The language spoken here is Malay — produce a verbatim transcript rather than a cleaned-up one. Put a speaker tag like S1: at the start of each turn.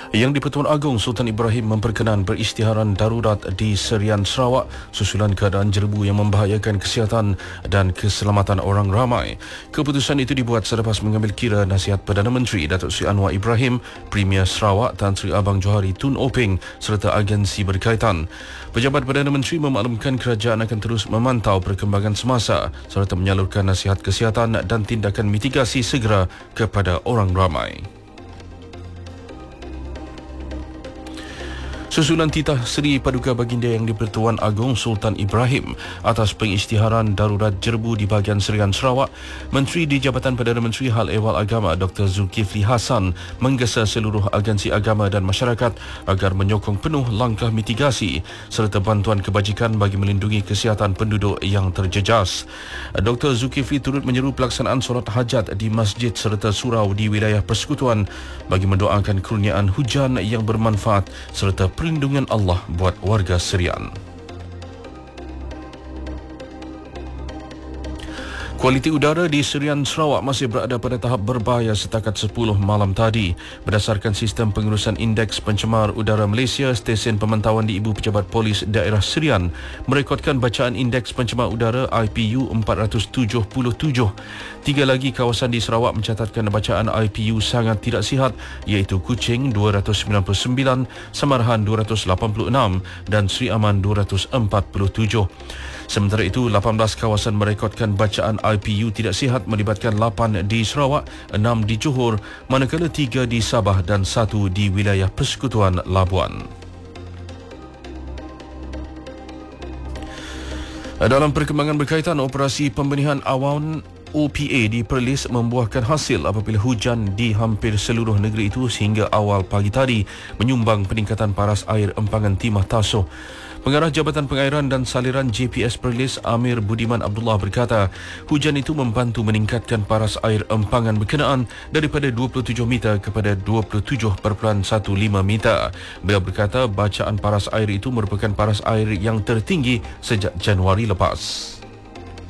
S1: Yang di-Pertuan Agong Sultan Ibrahim memperkenan perisytiharan darurat di Serian Sarawak susulan keadaan jerebu yang membahayakan kesihatan dan keselamatan orang ramai. Keputusan itu dibuat selepas mengambil kira nasihat Perdana Menteri Datuk Seri Anwar Ibrahim, Premier Sarawak Tan Sri Abang Johari Tun Openg serta agensi berkaitan. Pejabat Perdana Menteri memaklumkan kerajaan akan terus memantau perkembangan semasa serta menyalurkan nasihat kesihatan dan tindakan mitigasi segera kepada orang ramai. Susulan titah Seri Paduka Baginda Yang di-Pertuan Agong Sultan Ibrahim atas pengisytiharan darurat jerebu di bahagian Serian Sarawak, Menteri di Jabatan Perdana Menteri Hal Ehwal Agama Doktor Zulkifli Hassan menggesa seluruh agensi agama dan masyarakat agar menyokong penuh langkah mitigasi serta bantuan kebajikan bagi melindungi kesihatan penduduk yang terjejas. Doktor Zulkifli turut menyeru pelaksanaan solat hajat di masjid serta surau di wilayah persekutuan bagi mendoakan kurniaan hujan yang bermanfaat serta perlindungan Allah buat warga Serian. Kualiti udara di Serian Sarawak masih berada pada tahap berbahaya setakat sepuluh malam tadi. Berdasarkan sistem pengurusan indeks pencemar udara Malaysia, stesen pemantauan di Ibu Pejabat Polis Daerah Serian merekodkan bacaan indeks pencemar udara I P U empat ratus tujuh puluh tujuh. Tiga lagi kawasan di Sarawak mencatatkan bacaan I P U sangat tidak sihat, iaitu Kuching dua ratus sembilan puluh sembilan, Samarahan dua ratus lapan puluh enam dan Sri Aman dua ratus empat puluh tujuh. Sementara itu, lapan belas kawasan merekodkan bacaan I P U tidak sihat melibatkan lapan di Sarawak, enam di Johor, manakala tiga di Sabah dan satu di wilayah Persekutuan Labuan. Dalam perkembangan berkaitan, operasi pembenihan awan O P A di Perlis membuahkan hasil apabila hujan di hampir seluruh negeri itu sehingga awal pagi tadi menyumbang peningkatan paras air empangan Timah Tasoh. Pengarah Jabatan Pengairan dan Saliran J P S Perlis Amir Budiman Abdullah berkata, hujan itu membantu meningkatkan paras air empangan berkenaan daripada dua puluh tujuh meter kepada dua puluh tujuh perpuluhan satu lima meter. Beliau berkata bacaan paras air itu merupakan paras air yang tertinggi sejak Januari lepas.